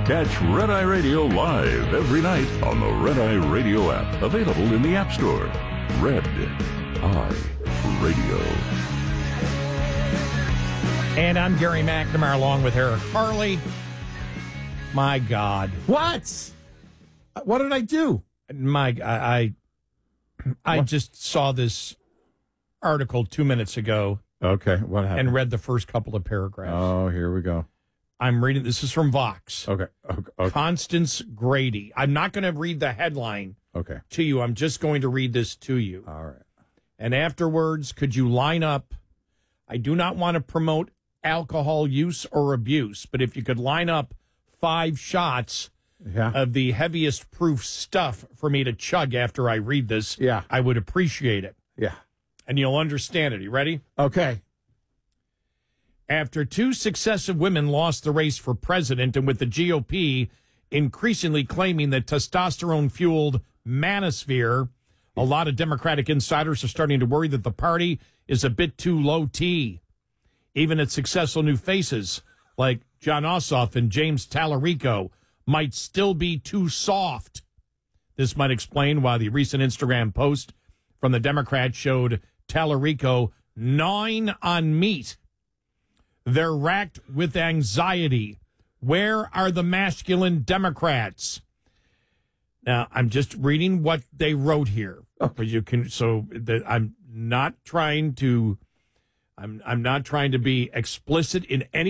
Catch Red Eye Radio live every night on the Red Eye Radio app. Available in the App Store. Red Eye Radio. And I'm Gary McNamara along with Eric Farley. My God. What? What did I do? I just saw this article 2 minutes ago. Okay, what happened? And read the first couple of paragraphs. Oh, here we go. I'm reading. This is from Vox. Okay. Constance Grady. I'm not going to read the headline to you. I'm just going to read this to you. All right. And afterwards, could you line up? I do not want to promote alcohol use or abuse, but if you could line up 5 shots of the heaviest proof stuff for me to chug after I read this, I would appreciate it. Yeah. And you'll understand it. You ready? Okay. After 2 successive women lost the race for president, and with the GOP increasingly claiming that testosterone-fueled manosphere, a lot of Democratic insiders are starting to worry that the party is a bit too low T. Even its successful new faces, like John Ossoff and James Tallarico, might still be too soft. This might explain why the recent Instagram post from the Democrats showed Tallarico gnawing on meat. They're racked with anxiety. Where are the masculine Democrats? Now, I'm just reading what they wrote here. But you can, I'm not trying to be explicit in any